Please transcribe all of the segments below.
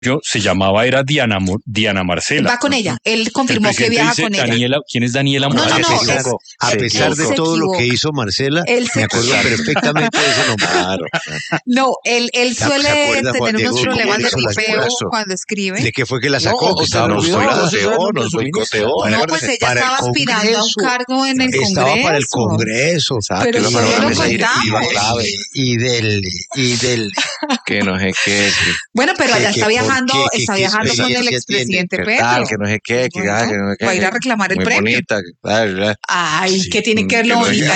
se llamaba era Diana Marcela. Va con ella, él confirmó que viaja con ella. ¿Quién es Daniela Morales? A pesar de todo lo que hizo Marcela, me acuerdo perfectamente de ese nombre. Claro. No, él suele tener unos problemas de ripeo cuando escribe. ¿De qué fue que la sacó? Que estaba nos boicoteó. No, pues ella estaba aspirando a un cargo en el Congreso. Estaba para el Congreso. Pero si no lo contamos. Y del que no sé qué. Bueno, pero allá está viajando con el expresidente Petro. Que no sé qué, que no sé qué. Va a ir a reclamar el muy premio. Bonita. Ay, ¿qué tiene que ver lo bonita?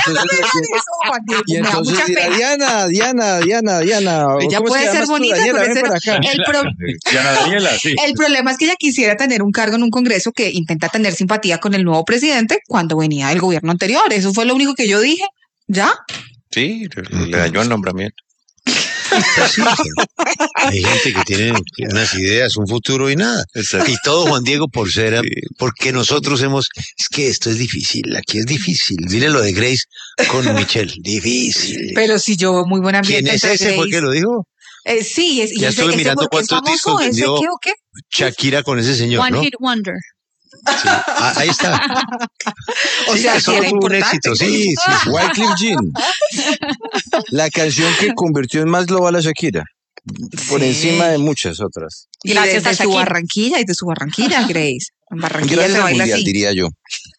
Y entonces Diana. Ella puede ser bonita, pero Daniela, sí. El problema es que ella quisiera tener un cargo en un Congreso que intenta tener simpatía con el nuevo presidente cuando venía del gobierno anterior. Eso fue lo único que yo dije. ¿Ya? Sí, le dañó el nombramiento. Pues sí, hay gente que tiene unas ideas, un futuro y nada. Exacto. Y todo, Juan Diego, porque nosotros es que esto es difícil, aquí es difícil. Mire lo de Grace con Michelle, difícil. Pero si yo muy buena ambiente. ¿Quién es ese? ¿Fue que lo dijo? Sí, ya estuve mirando cuántos discos vendió Shakira con ese señor, ¿no? One Hit Wonder. Sí. Ah, ahí está. O sea, eso fue un éxito, sí. Wyclef Jean. La canción que convirtió en más global a Shakira. Por encima de muchas otras. Gracias a su Barranquilla, Grace. En Barranquilla Gracias se baila mundial, así. diría yo.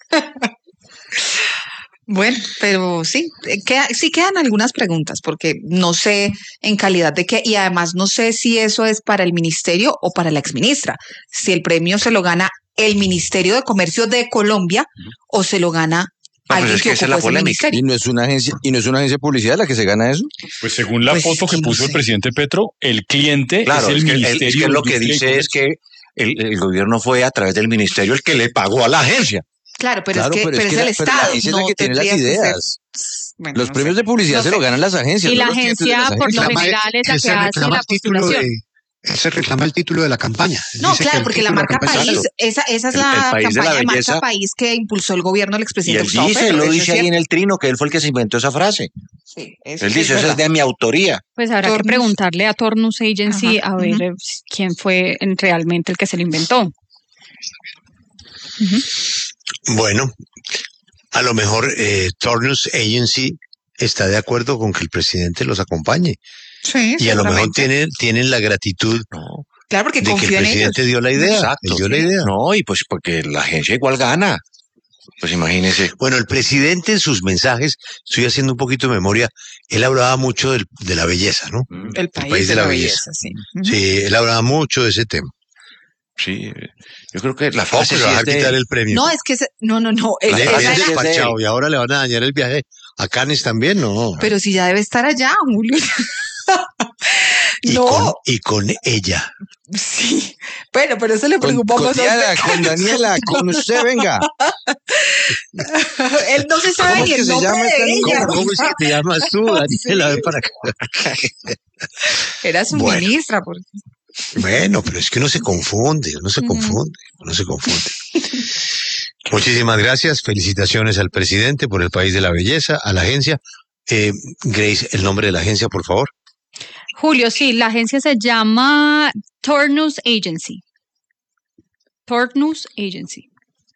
Bueno, pero sí quedan algunas preguntas, porque no sé en calidad de qué, y además no sé si eso es para el ministerio o para la exministra. Si el premio se lo gana el Ministerio de Comercio de Colombia o se lo gana alguien que ocupó ese ministerio. ¿Y no es una agencia de publicidad la que se gana eso? Pues según la foto que puso el presidente Petro, el cliente es el ministerio. Es que lo que dice es que el gobierno fue a través del ministerio el que le pagó a la agencia. Claro, pero es el Estado. La agencia es la que tiene las ideas. Bueno, los premios de publicidad se lo ganan las agencias. Y la agencia, por lo general, es la que hace la postulación. Se reclama el título de la campaña. No, claro, porque la marca país, esa es la campaña de marca país que impulsó el gobierno del expresidente Gustavo Petro. Lo dice ahí en el trino, que él fue el que se inventó esa frase. Sí, él dice, eso es de mi autoría. Pues habrá que preguntarle a Tornus Agency a ver quién fue realmente el que se lo inventó. Bueno, a lo mejor Tornus Agency está de acuerdo con que el presidente los acompañe. Sí, y a lo mejor tienen la gratitud claro, porque de que el presidente dio la idea. Exacto, dio la idea. No, y pues porque la agencia igual gana. Pues imagínese. Bueno, el presidente en sus mensajes, estoy haciendo un poquito de memoria, él hablaba mucho de la belleza, ¿no? El país de la belleza, sí. Sí, él hablaba mucho de ese tema. Sí, yo creo que la frase le va a quitar el premio. No, es que no. Le habían despachado y ahora le van a dañar el viaje a Cannes también, ¿no? Pero si ya debe estar allá, Julio. Y con ella. Sí, bueno, pero eso le preocupa más a con Daniela, con usted, venga. Él no se sabe ni el nombre de ella. ¿Cómo es que te llamas tú, Daniela? Ven para acá. Era su ministra. Bueno, pero es que uno se confunde. Muchísimas gracias, felicitaciones al presidente por el país de la belleza, a la agencia. Grace, el nombre de la agencia, por favor. Julio, sí, la agencia se llama Tornus Agency. Tornus Agency.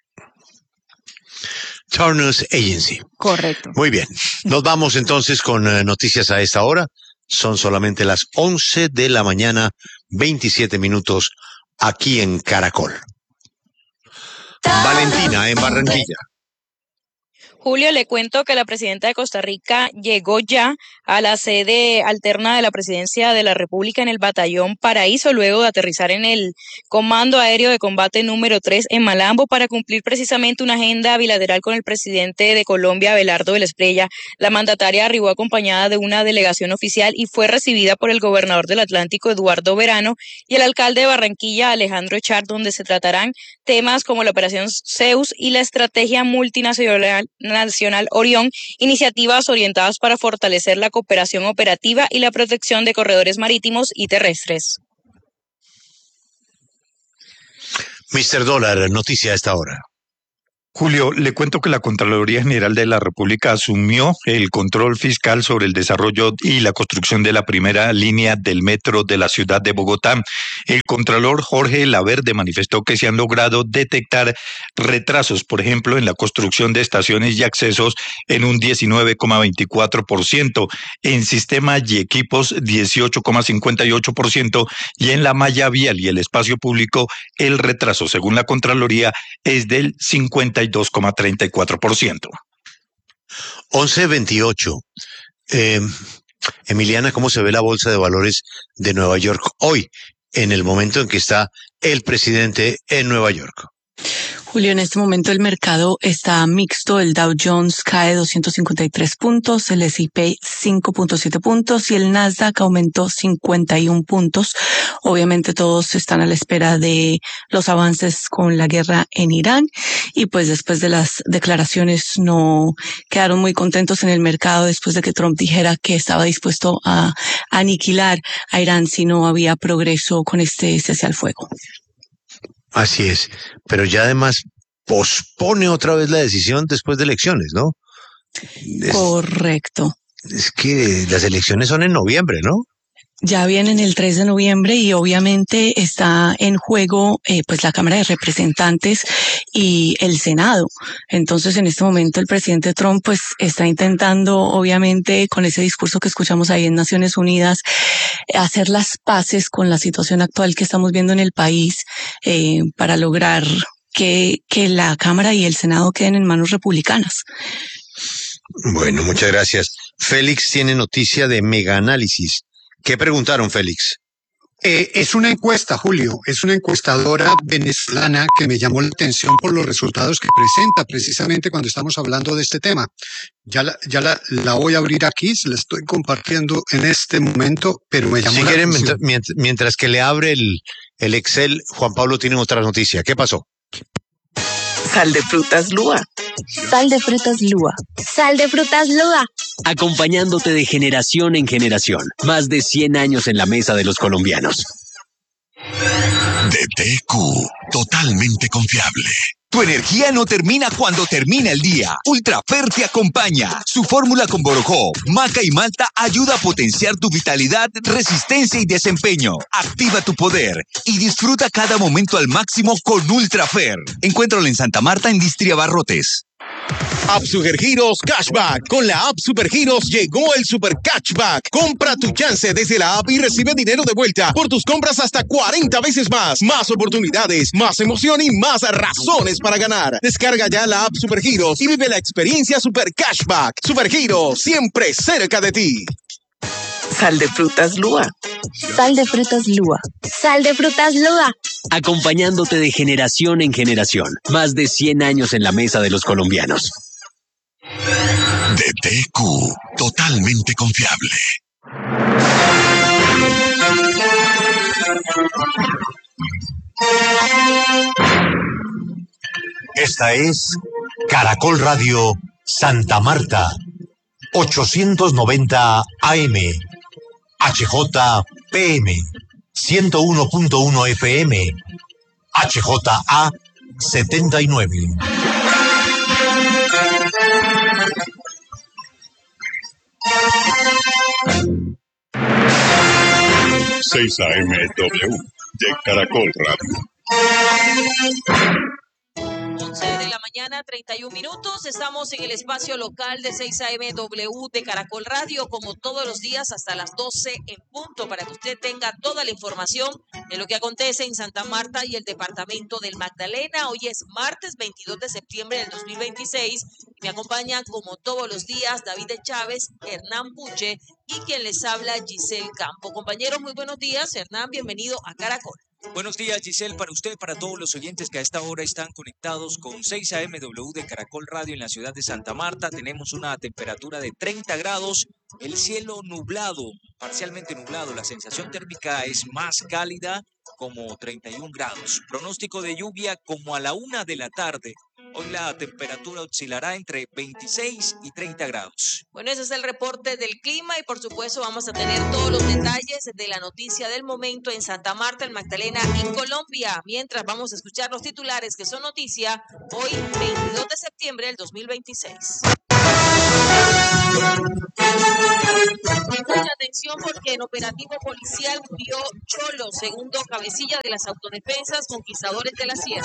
Tornus Agency. Correcto. Muy bien. Nos vamos entonces con noticias a esta hora. Son solamente las 11 de la mañana, 27 minutos, aquí en Caracol. Valentina, en Barranquilla. Julio, le cuento que la presidenta de Costa Rica llegó ya a la sede alterna de la Presidencia de la República en el Batallón Paraíso, luego de aterrizar en el Comando Aéreo de Combate número 3 en Malambo para cumplir precisamente una agenda bilateral con el presidente de Colombia, Abelardo de la Espriella. La mandataria arribó acompañada de una delegación oficial y fue recibida por el gobernador del Atlántico, Eduardo Verano, y el alcalde de Barranquilla, Alejandro Echar, donde se tratarán temas como la operación Zeus y la estrategia multinacional Orión, iniciativas orientadas para fortalecer la cooperación operativa y la protección de corredores marítimos y terrestres. Mr. Dólar, noticia a esta hora. Julio, le cuento que la Contraloría General de la República asumió el control fiscal sobre el desarrollo y la construcción de la primera línea del metro de la ciudad de Bogotá. El contralor Jorge Laverde manifestó que se han logrado detectar retrasos, por ejemplo, en la construcción de estaciones y accesos en un 19,24%, en sistemas y equipos 18,58% y en la malla vial y el espacio público el retraso, según la Contraloría, es del 52,34%. 11:28. Emiliana, ¿cómo se ve la bolsa de valores de Nueva York hoy, en el momento en que está el presidente en Nueva York? Julio, en este momento el mercado está mixto. El Dow Jones cae 253 puntos, el S&P 5.7 puntos y el Nasdaq aumentó 51 puntos. Obviamente todos están a la espera de los avances con la guerra en Irán y pues después de las declaraciones no quedaron muy contentos en el mercado después de que Trump dijera que estaba dispuesto a aniquilar a Irán si no había progreso con este cese al fuego. Así es, pero ya además pospone otra vez la decisión después de elecciones, ¿no? Correcto. Es que las elecciones son en noviembre, ¿no? Ya vienen el 3 de noviembre y obviamente está en juego pues la Cámara de Representantes y el Senado. Entonces en este momento el presidente Trump pues está intentando obviamente con ese discurso que escuchamos ahí en Naciones Unidas hacer las paces con la situación actual que estamos viendo en el país para lograr que la Cámara y el Senado queden en manos republicanas. Bueno, muchas gracias. Félix tiene noticia de Mega Análisis. ¿Qué preguntaron, Félix? Es una encuesta, Julio, es una encuestadora venezolana que me llamó la atención por los resultados que presenta precisamente cuando estamos hablando de este tema. Ya la voy a abrir aquí, se la estoy compartiendo en este momento, pero me llamó la atención. Mientras que le abre el Excel, Juan Pablo tiene otra noticia. ¿Qué pasó? Sal de frutas Lua. Sal de frutas Lua. Sal de frutas Lua. Acompañándote de generación en generación. Más de 100 años en la mesa de los colombianos. DTQ, totalmente confiable. Tu energía no termina cuando termina el día. Ultrafer te acompaña. Su fórmula con borojó, maca y malta ayuda a potenciar tu vitalidad, resistencia y desempeño. Activa tu poder y disfruta cada momento al máximo con Ultrafer. Encuéntralo en Santa Marta en Distria Barrotes. App Supergiros Cashback. Con la App Supergiros llegó el Super Cashback. Compra tu chance desde la app y recibe dinero de vuelta por tus compras hasta 40 veces más. Más oportunidades, más emoción y más razones para ganar. Descarga ya la App Supergiros y vive la experiencia Super Cashback. Supergiros, siempre cerca de ti. Sal de frutas Lua. Sal de frutas Lua. Sal de frutas Lua. Acompañándote de generación en generación. Más de 100 años en la mesa de los colombianos. DTQ, totalmente confiable. Esta es Caracol Radio Santa Marta, 890 AM, HJPM, 101.1 FM, HJA 79. Seis AMW de Caracol Radio. 11 de la mañana, 31 minutos. Estamos en el espacio local de 6 AMW de Caracol Radio, como todos los días hasta las 12 en punto, para que usted tenga toda la información de lo que acontece en Santa Marta y el departamento del Magdalena. Hoy es martes 22 de septiembre del 2026 y me acompañan como todos los días David Chávez, Hernán Puche y quien les habla, Giselle Campo. Compañeros, muy buenos días. Hernán, bienvenido a Caracol. Buenos días, Giselle, para usted, para todos los oyentes que a esta hora están conectados con 6 AMW de Caracol Radio en la ciudad de Santa Marta. Tenemos una temperatura de 30 grados, el cielo nublado, parcialmente nublado. La sensación térmica es más cálida, como 31 grados. Pronóstico de lluvia como a la 1 de la tarde Hoy la temperatura oscilará entre 26 y 30 grados. Bueno, ese es el reporte del clima y por supuesto vamos a tener todos los detalles de la noticia del momento en Santa Marta, en Magdalena y Colombia. Mientras vamos a escuchar los titulares que son noticia hoy, 22 de septiembre del 2026. Mucha atención porque en operativo policial murió Cholo, segundo cabecilla de las autodefensas conquistadores de la Sierra.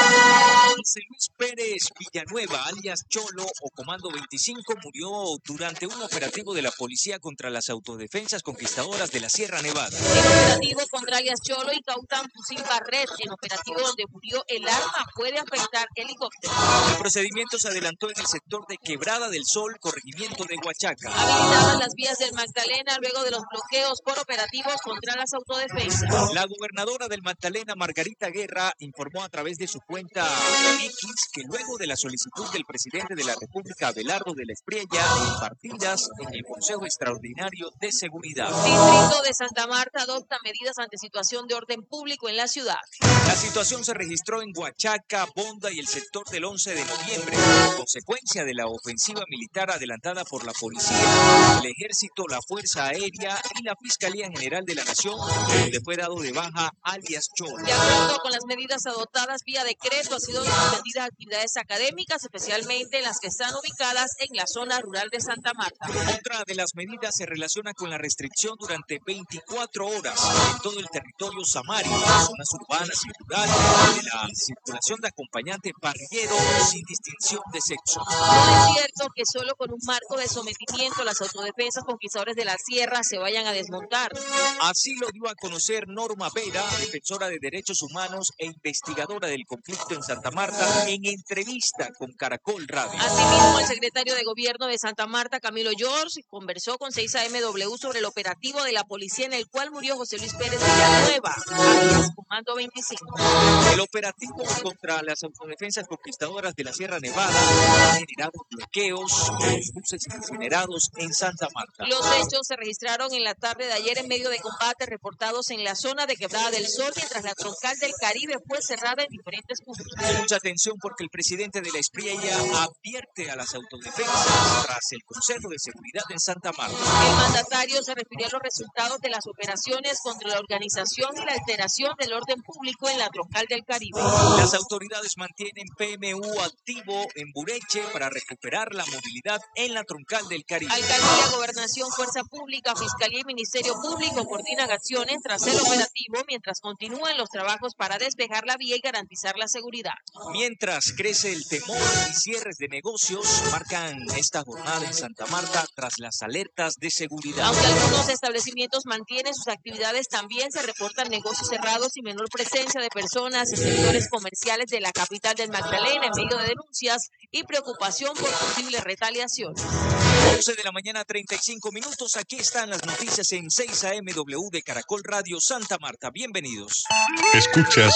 José Luis Pérez Villanueva, alias Cholo o Comando 25, murió durante un operativo de la policía contra las autodefensas conquistadoras de la Sierra Nevada. En operativo contra alias Cholo incautan fusil Barret. En operativo donde murió el arma puede afectar helicóptero. El procedimiento se adelantó en el sector de Quebrada del Sol, corregimiento de Huachaca. Habilitadas las vías del Magdalena luego de los bloqueos por operativos contra las autodefensas. La gobernadora del Magdalena, Margarita Guerra, informó a través de su cuenta X que luego de la solicitud del presidente de la República, Abelardo de la Espriella, partidas en el Consejo Extraordinario de Seguridad. Distrito de Santa Marta adopta medidas ante situación de orden público en la ciudad. La situación se registró en Huachaca, Bonda y el sector del 11 de noviembre, como consecuencia de la ofensiva militar adelantada por la policía, el ejército, la Fuerza Aérea y la Fiscalía General de la Nación, donde fue dado de baja alias Cholo. De acuerdo con las medidas adoptadas vía decreto, ha sido suspendidas actividades académicas, especialmente las que están ubicadas en la zona rural de Santa Marta. Otra de las medidas se relaciona con la restricción durante 24 horas en todo el territorio samario, zonas urbanas y rurales, de la circulación de acompañante parrillero sin distinción de sexo. No es cierto que solo con un marco de sometimiento las autodefensas conquistadores de la Sierra se vayan a desmontar. Así lo dio a conocer Norma Vera, defensora de derechos humanos e investigadora del conflicto en Santa Marta, en entrevista con Caracol Radio. Asimismo, el secretario de Gobierno de Santa Marta, Camilo George, conversó con 6AMW sobre el operativo de la policía en el cual murió José Luis Pérez Villanueva, alias Comando 25. El operativo contra las autodefensas conquistadoras de la Sierra Nevada ha generado bloqueos de buses incinerados en Santa Marta. Los hechos se registraron en la tarde de ayer en medio de combates reportados en la zona de Quebrada del Sol, mientras la troncal del Caribe fue cerrada en diferentes puntos. Mucha atención porque el presidente de la Espriella advierte a las autodefensas tras el Consejo de Seguridad en Santa Marta. El mandatario se refirió a los resultados de las operaciones contra la organización y la alteración del orden público en la troncal del Caribe. Las autoridades mantienen PMU activo en Bureche para recuperar la movilidad en la troncal del Caribe. Alcaldía, Gobernación, Fuerza Pública, Fiscalía y Ministerio Público coordinan acciones tras el operativo mientras continúan los trabajos para despejar la vía y garantizar la seguridad. Mientras crece el temor y cierres de negocios, marcan esta jornada en Santa Marta tras las alertas de seguridad. Aunque algunos establecimientos mantienen sus actividades, también se reportan negocios cerrados y menor presencia de personas en sectores comerciales de la capital del Magdalena en medio de denuncias y preocupación por posibles retaliaciones. 11 de la mañana, 35 minutos. Aquí están las noticias en 6AMW de Caracol Radio Santa Marta. Bienvenidos. Escuchas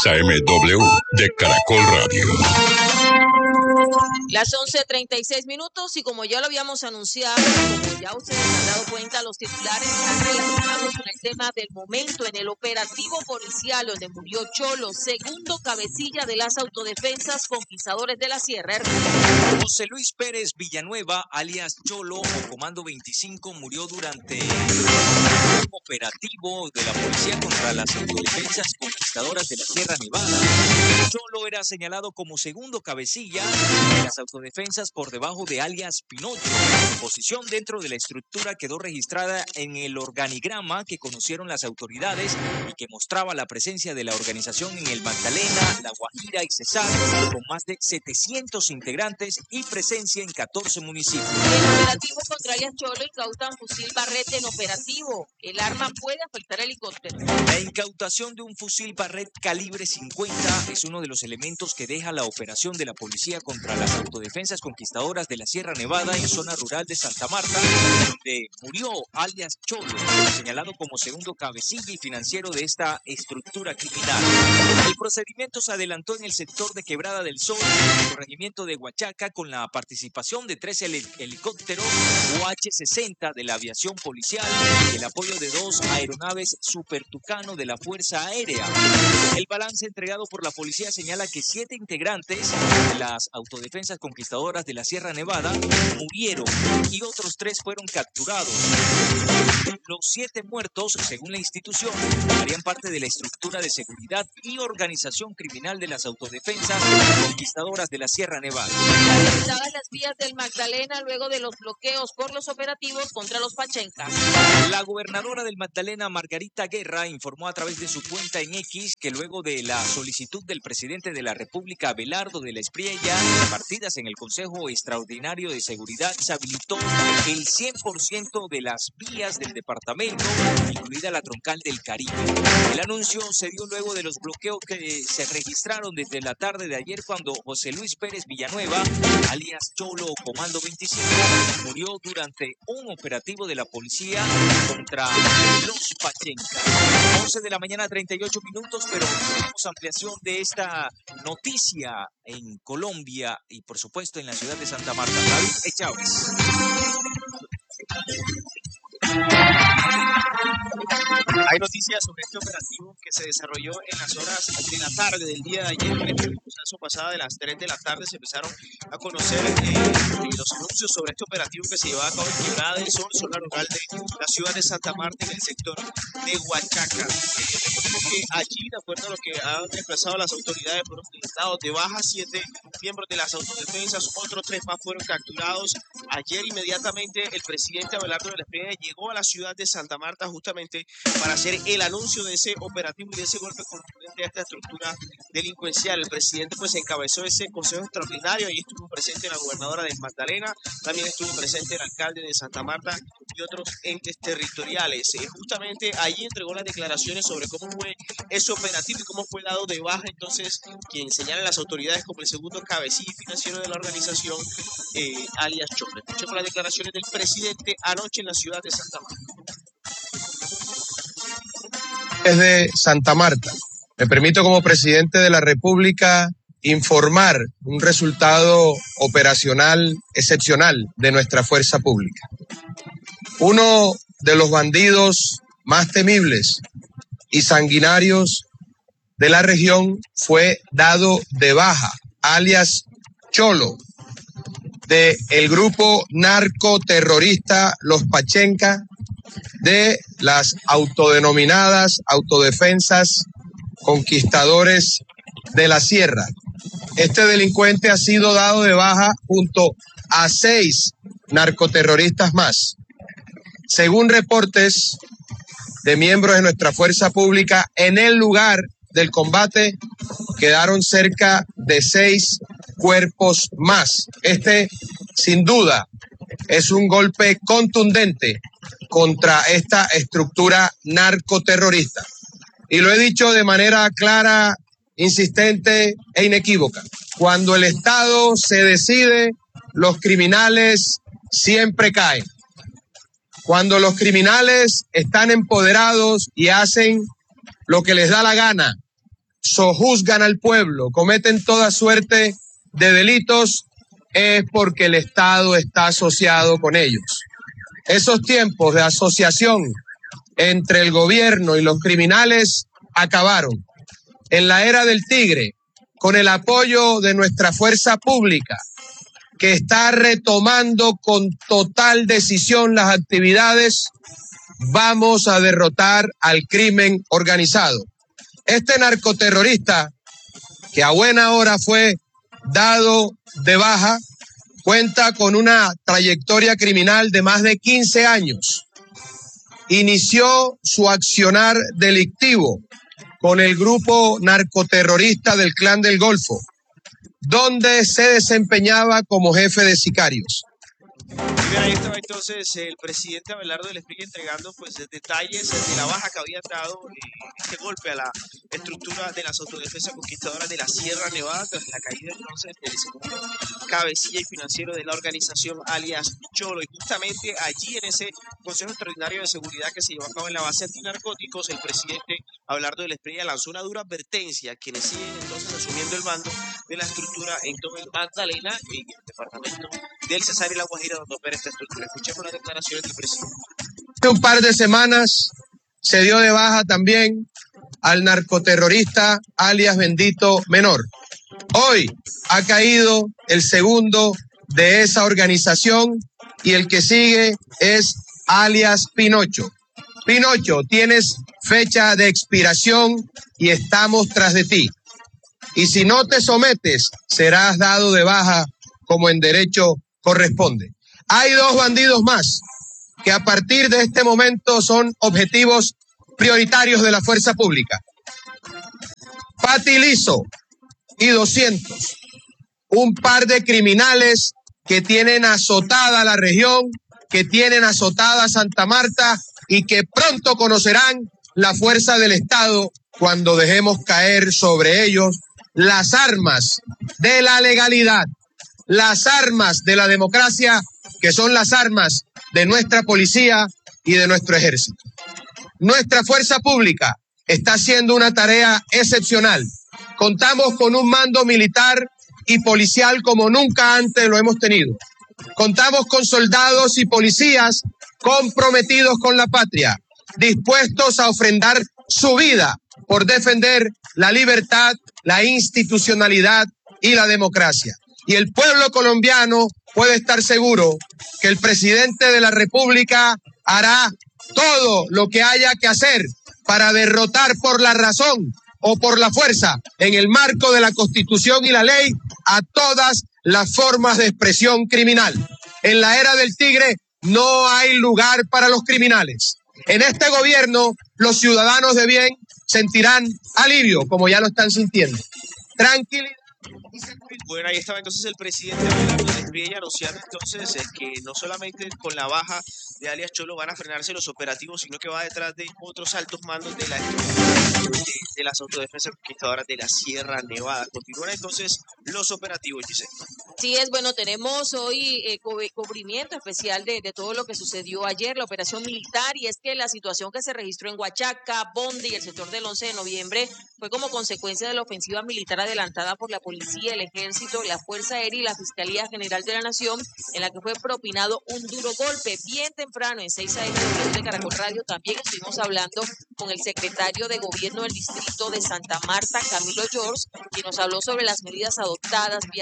6AMW de Caracol Radio. Las 11:36 minutos y como ya lo habíamos anunciado, como ya ustedes han dado cuenta, los titulares están relacionados con el tema del momento en el operativo policial donde murió Cholo, segundo cabecilla de las autodefensas conquistadores de la Sierra. José Luis Pérez Villanueva, alias Cholo o Comando 25, murió durante un operativo de la policía contra las autodefensas conquistadoras de la Sierra Nevada. Cholo era señalado como segundo cabecilla de las autodefensas por debajo de alias Pinocho. Su posición dentro de la estructura quedó registrada en el organigrama que conocieron las autoridades y que mostraba la presencia de la organización en el Magdalena, La Guajira y Cesar, con más de 700 integrantes y presencia en 14 municipios. En operativo contra alias Cholo incautan fusil Barret en operativo. El arma puede afectar helicóptero. La incautación de un fusil Barret calibre 50 es uno de los elementos que deja la operación de la policía contra las autodefensas conquistadoras de la Sierra Nevada en zona rural de Santa Marta, donde murió alias Cholo, señalado como segundo cabecilla y financiero de esta estructura criminal. El procedimiento se adelantó en el sector de Quebrada del Sol, en el corregimiento de Huachaca, con la participación de 3 helicópteros UH-60 de la aviación policial y el apoyo de 2 aeronaves Super Tucano de la Fuerza Aérea. El balance entregado por la policía señala que 7 integrantes de las autodefensas conquistadoras de la Sierra Nevada murieron y otros 3 fueron capturados. Los 7 muertos, según la institución, harían parte de la estructura de seguridad y organización criminal de las autodefensas conquistadoras de la Sierra Nevada. Dadas las vías del Magdalena luego de los bloqueos por los operativos contra los pachencas. La gobernadora del Magdalena, Margarita Guerra, informó a través de su cuenta en X que luego de la solicitud del presidente de la República, Abelardo de la Espriella, partidas en el Consejo Extraordinario de Seguridad, se habilitó el 100% de las vías del departamento, incluida la troncal del Caribe. El anuncio se dio luego de los bloqueos que se registraron desde la tarde de ayer cuando José Luis Pérez Villanueva, alias Cholo o Comando 25, murió durante un operativo de la policía contra los pachencas. 11 de la mañana, 38 minutos, pero tenemos ampliación de esta noticia en Colombia y por supuesto en la ciudad de Santa Marta. David Chávez. Hay noticias sobre este operativo que se desarrolló en las horas de la tarde del día de ayer. En el proceso pasado de las 3 de la tarde se empezaron a conocer los anuncios sobre este operativo que se llevaba a cabo en Quebrada del Sol, zona rural de la ciudad de Santa Marta, en el sector de Huachaca. Recordemos que allí, de acuerdo a lo que han expresado las autoridades, fueron dados de baja 7 miembros de las autodefensas, otros 3 más fueron capturados. Ayer inmediatamente el presidente Abelardo de la Espriella llegó a la ciudad de Santa Marta justamente para hacer el anuncio de ese operativo y de ese golpe contundente a esta estructura delincuencial. El presidente pues encabezó ese consejo extraordinario, ahí estuvo presente la gobernadora de Magdalena, también estuvo presente el alcalde de Santa Marta y otros entes territoriales. Justamente ahí entregó las declaraciones sobre cómo fue ese operativo y cómo fue dado de baja entonces quien señalan las autoridades como el segundo cabecilla financiero de la organización, alias Chopra. Escuchemos las declaraciones del presidente anoche en la ciudad de Santa Marta. Desde Santa Marta, me permito como presidente de la República informar un resultado operacional excepcional de nuestra fuerza pública. Uno de los bandidos más temibles y sanguinarios de la región fue dado de baja, alias Cholo, del grupo narcoterrorista Los Pachenca, de las autodenominadas autodefensas conquistadores de la Sierra. Este delincuente ha sido dado de baja junto a 6 narcoterroristas más. Según reportes de miembros de nuestra fuerza pública, en el lugar del combate quedaron cerca de 6 cuerpos más. Este, sin duda, es un golpe contundente contra esta estructura narcoterrorista. Y lo he dicho de manera clara, insistente e inequívoca. Cuando el Estado se decide, los criminales siempre caen. Cuando los criminales están empoderados y hacen lo que les da la gana, sojuzgan al pueblo, cometen toda suerte de delitos, es porque el Estado está asociado con ellos. Esos tiempos de asociación entre el gobierno y los criminales acabaron. En la era del tigre, con el apoyo de nuestra fuerza pública, que está retomando con total decisión las actividades, vamos a derrotar al crimen organizado. Este narcoterrorista, que a buena hora fue dado de baja, cuenta con una trayectoria criminal de más de 15 años. Inició su accionar delictivo con el grupo narcoterrorista del Clan del Golfo, donde se desempeñaba como jefe de sicarios. Bien, ahí estaba entonces el presidente Abelardo de la Espriella entregando pues detalles de la baja que había dado este golpe a la estructura de las autodefensas conquistadoras de la Sierra Nevada tras la caída entonces del segundo cabecilla y financiero de la organización, alias Cholo. Y justamente allí en ese Consejo Extraordinario de Seguridad que se llevó a cabo en la base antinarcóticos, el presidente Abelardo de la Espriella lanzó una dura advertencia a quienes siguen entonces asumiendo el mando de la estructura en todo el Magdalena y el departamento del Cesar y la Guajira, donde opera esta estructura. Escuchemos las declaraciones del presidente. Hace un par de semanas se dio de baja también al narcoterrorista alias Bendito Menor. Hoy ha caído el segundo de esa organización y el que sigue es alias Pinocho. Pinocho, tienes fecha de expiración y estamos tras de ti. Y si no te sometes, serás dado de baja como en derecho corresponde. Hay 2 bandidos más que a partir de este momento son objetivos prioritarios de la fuerza pública. Pati Lizo y 200, un par de criminales que tienen azotada la región, que tienen azotada Santa Marta y que pronto conocerán la fuerza del Estado cuando dejemos caer sobre ellos las armas de la legalidad, las armas de la democracia, que son las armas de nuestra policía y de nuestro ejército. Nuestra fuerza pública está haciendo una tarea excepcional. Contamos con un mando militar y policial como nunca antes lo hemos tenido. Contamos con soldados y policías comprometidos con la patria, dispuestos a ofrendar su vida por defender la libertad, la institucionalidad y la democracia. Y el pueblo colombiano puede estar seguro que el presidente de la República hará todo lo que haya que hacer para derrotar por la razón o por la fuerza, en el marco de la Constitución y la ley, a todas las formas de expresión criminal. En la era del tigre no hay lugar para los criminales. En este gobierno, los ciudadanos de bien sentirán alivio, como ya lo están sintiendo. Tranquilidad. Bueno, ahí estaba entonces el presidente Abelardo del Espriella anunciando entonces que no solamente con la baja de alias Cholo van a frenarse los operativos, sino que va detrás de otros altos mandos de las autodefensas conquistadoras de la Sierra Nevada. Continúan entonces los operativos, Giselle. Sí, es bueno, tenemos hoy cubrimiento especial de todo lo que sucedió ayer, la operación militar, y es que la situación que se registró en Huachaca, Bonde y el sector del 11 de noviembre fue como consecuencia de la ofensiva militar adelantada por la policía, el ejército, la Fuerza Aérea y la Fiscalía General de la Nación, en la que fue propinado un duro golpe. Bien temprano en 6 AM de Caracol Radio también estuvimos hablando con el secretario de Gobierno del Distrito de Santa Marta, Camilo George, quien nos habló sobre las medidas adoptadas vía